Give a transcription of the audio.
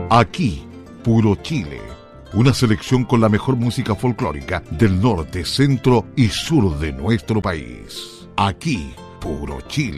Aquí, puro Chile. Una selección con la mejor música folclórica del norte, centro y sur de nuestro país. Aquí, puro Chile.